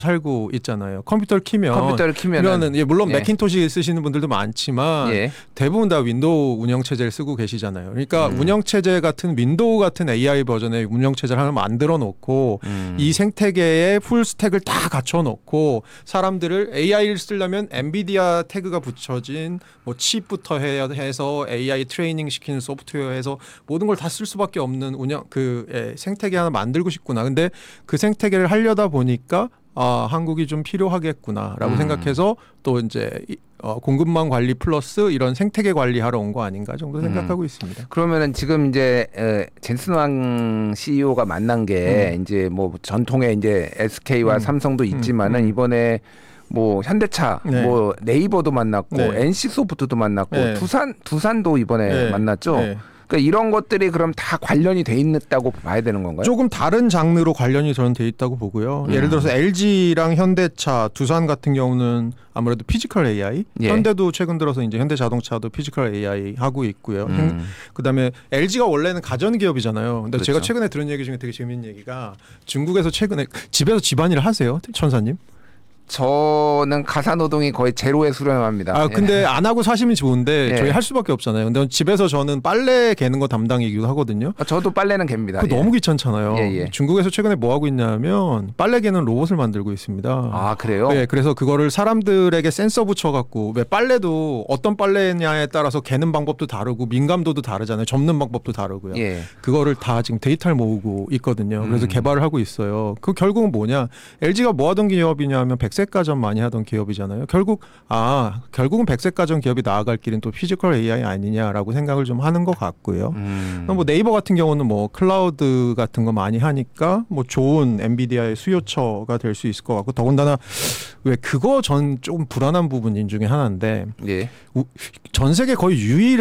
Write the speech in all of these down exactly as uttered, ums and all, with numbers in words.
살고 있잖아요. 컴퓨터를 키면 컴퓨터를 키면은 예, 물론 예. 매킨토시 쓰시는 분들도 많지만 예. 대부분 다 윈도우 운영체제를 쓰고 계시잖아요. 그러니까 음. 운영체제 같은 윈도우 같은 에이아이 버전의 운영체제를 하나 만들어 놓고 음. 이 생태계에 풀스택을 다 갖춰 놓고 사람들을 에이아이를 쓰려면 엔비디아 태그가 붙여진 뭐 칩부터 해서 에이아이 트레이닝 시키는 소프트웨어 해서 모든 걸 다 쓸 수밖에 없는 운영 그 예, 생태계 하나 만들고 싶구나. 근데 그 생태계를 하려다 보니까 아, 한국이 좀 필요하겠구나라고 음. 생각해서 또 이제 어, 공급망 관리 플러스 이런 생태계 관리하러 온 거 아닌가 정도 생각하고 음. 있습니다. 그러면은 지금 이제 에, 젠슨 왕 씨이오가 만난 게 음. 이제 뭐 전통의 이제 에스케이와 음. 삼성도 있지만은 음. 음. 이번에 뭐 현대차, 네. 뭐 네이버도 만났고 네. 엔씨소프트도 만났고 네. 두산 두산도 이번에 네. 만났죠. 네. 그러니까 이런 것들이 그럼 다 관련이 돼 있다고 봐야 되는 건가요? 조금 다른 장르로 관련이 저는 돼 있다고 보고요. 음. 예를 들어서 엘지랑 현대차, 두산 같은 경우는 아무래도 피지컬 에이아이. 예. 현대도 최근 들어서 이제 현대자동차도 피지컬 에이아이 하고 있고요. 음. 그다음에 엘지가 원래는 가전 기업이잖아요. 근데 그렇죠. 제가 최근에 들은 얘기 중에 되게 재밌는 얘기가 중국에서 최근에 집에서 집안일을 하세요, 천사님? 저는 가사 노동이 거의 제로에 수렴합니다. 아 근데 예. 안 하고 사시면 좋은데 예. 저희 할 수밖에 없잖아요. 근데 집에서 저는 빨래 개는 거 담당이기도 하거든요. 아, 저도 빨래는 갭니다. 그 예. 너무 귀찮잖아요. 예, 예. 중국에서 최근에 뭐 하고 있냐면 빨래 개는 로봇을 만들고 있습니다. 아 그래요? 네, 그래서 그거를 사람들에게 센서 붙여갖고 왜 빨래도 어떤 빨래냐에 따라서 개는 방법도 다르고 민감도도 다르잖아요. 접는 방법도 다르고요. 예. 그거를 다 지금 데이터를 모으고 있거든요. 그래서 음. 개발을 하고 있어요. 그 결국은 뭐냐? 엘지가 뭐 하던 기업이냐면 백색 가전 많이 하던 기업이잖아요. 결국 아 결국은 백색 가전 기업이 나아갈 길은 또 피지컬 에이아이 아니냐라고 생각을 좀 하는 것 같고요. 음. 뭐 네이버 같은 경우는 뭐 클라우드 같은 거 많이 하니까 뭐 좋은 엔비디아의 수요처가 될 수 있을 것 같고 더군다나 왜 그거 전 좀 불안한 부분 중에 하나인데 예. 전 세계 거의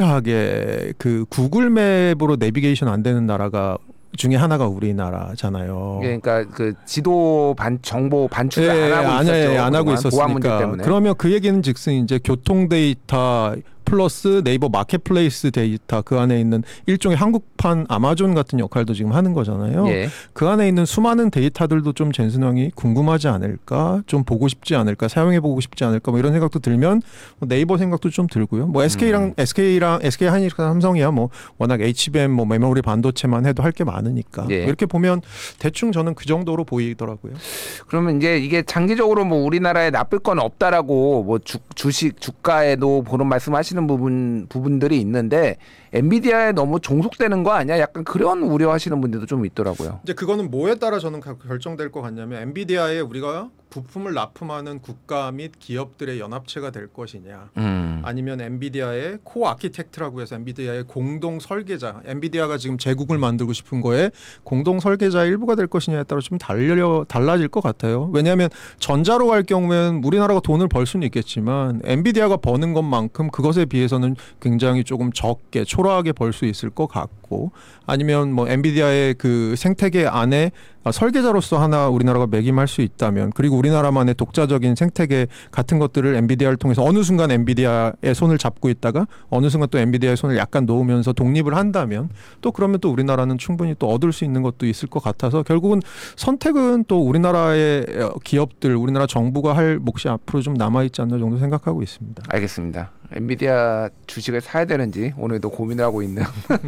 유일하게 그 구글 맵으로 내비게이션 안 되는 나라가 중에 하나가 우리나라잖아요. 그러니까 그 지도 반 정보 반출을 예, 안 하고 안, 있었죠. 예, 안 하고 그동안 보안 문제 있었으니까. 때문에. 그러면 그 얘기는 즉슨 이제 교통 데이터 플러스 네이버 마켓플레이스 데이터 그 안에 있는 일종의 한국판 아마존 같은 역할도 지금 하는 거잖아요. 예. 그 안에 있는 수많은 데이터들도 좀 젠슨 왕이 궁금하지 않을까, 좀 보고 싶지 않을까, 사용해보고 싶지 않을까, 뭐 이런 생각도 들면 뭐 네이버 생각도 좀 들고요. 뭐 에스케이랑 음. 에스케이랑 에스케이 하이닉스랑 삼성이야 뭐 워낙 에이치비엠 뭐 메모리 반도체만 해도 할 게 많으니까 예. 이렇게 보면 대충 저는 그 정도로 보이더라고요. 그러면 이제 이게 장기적으로 뭐 우리나라에 나쁠 건 없다라고 뭐 주, 주식 주가에도 그런 말씀하시는 부분 부분들이 있는데 엔비디아에 너무 종속되는 거 아니야? 약간 그런 우려하시는 분들도 좀 있더라고요. 이제 그거는 뭐에 따라 저는 결정될 것 같냐면 엔비디아에 우리가 부품을 납품하는 국가 및 기업들의 연합체가 될 것이냐 음. 아니면 엔비디아의 코 아키텍트라고 해서 엔비디아의 공동 설계자 엔비디아가 지금 제국을 만들고 싶은 거에 공동 설계자의 일부가 될 것이냐에 따라 좀 달려, 달라질 것 같아요. 왜냐하면 전자로 갈 경우에는 우리나라가 돈을 벌 수는 있겠지만 엔비디아가 버는 것만큼 그것에 비해서는 굉장히 조금 적게 초라하게 벌 수 있을 것 같고 아니면 뭐 엔비디아의 그 생태계 안에 설계자로서 하나 우리나라가 매김할 수 있다면 그리고 우리나라만의 독자적인 생태계 같은 것들을 엔비디아를 통해서 어느 순간 엔비디아의 손을 잡고 있다가 어느 순간 또 엔비디아의 손을 약간 놓으면서 독립을 한다면 또 그러면 또 우리나라는 충분히 또 얻을 수 있는 것도 있을 것 같아서 결국은 선택은 또 우리나라의 기업들 우리나라 정부가 할 몫이 앞으로 좀 남아있지 않나 정도 생각하고 있습니다. 알겠습니다. 엔비디아 주식을 사야 되는지 오늘도 고민을 하고 있는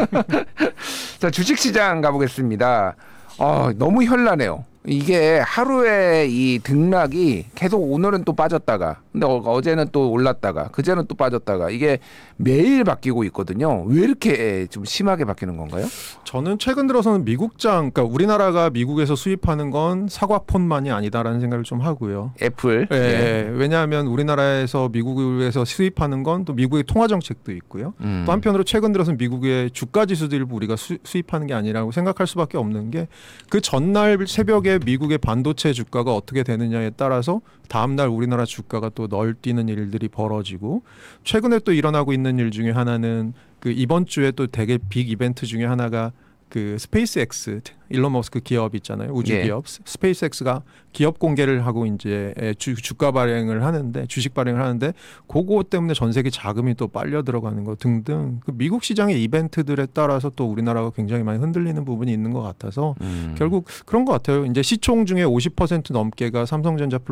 자 주식시장 가보겠습니다. 어, 너무 현란해요. 이게 하루에 이 등락이 계속 오늘은 또 빠졌다가 근데 어, 어제는 또 올랐다가 그제는 또 빠졌다가 이게 매일 바뀌고 있거든요. 왜 이렇게 좀 심하게 바뀌는 건가요? 저는 최근 들어서는 미국장 그러니까 우리나라가 미국에서 수입하는 건 사과폰만이 아니다라는 생각을 좀 하고요. 애플. 예, 예. 왜냐하면 우리나라에서 미국에서 수입하는 건 또 미국의 통화 정책도 있고요. 음. 또 한편으로 최근 들어서는 미국의 주가 지수도 일부 우리가 수, 수입하는 게 아니라고 생각할 수밖에 없는 게 그 전날 새벽에 미국의 반도체 주가가 어떻게 되느냐에 따라서 다음날 우리나라 주가가 또 널뛰는 일들이 벌어지고 최근에 또 일어나고 있는 일 중에 하나는 그 이번 주에 또 되게 빅 이벤트 중에 하나가 그 스페이스X 일론 머스크 기업 있잖아요. 우주 예. 기업 스페이스X가 기업 공개를 하고 이제 주, 주가 발행을 하는데 주식 발행을 하는데 그거 때문에 전 세계 자금이 또 빨려 들어가는 거 등등 그 미국 시장의 이벤트들에 따라서 또 우리나라가 굉장히 많이 흔들리는 부분이 있는 것 같아서 음. 결국 그런 것 같아요. 이제 시총 중에 오십 퍼센트 넘게가 삼성전자